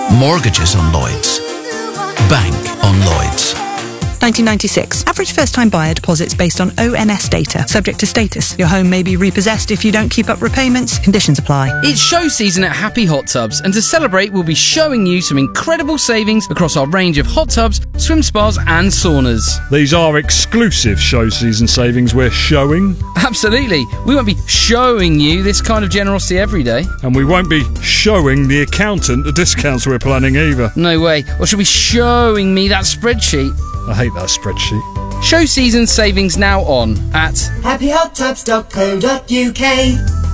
Mortgages on Lloyds. Bank on Lloyds. 1996. Average first-time buyer deposits based on ONS data. Subject to status. Your home may be repossessed if you don't keep up repayments. Conditions apply. It's show season at Happy Hot Tubs, and to celebrate, we'll be showing you some incredible savings across our range of hot tubs, swim spas and saunas. These are exclusive show season savings we're showing. Absolutely. We won't be showing you this kind of generosity every day. And we won't be showing the accountant the discounts we're planning either. No way. Or should be showing me that spreadsheet. I hate that spreadsheet. Show season savings now on at happyhottubs.co.uk.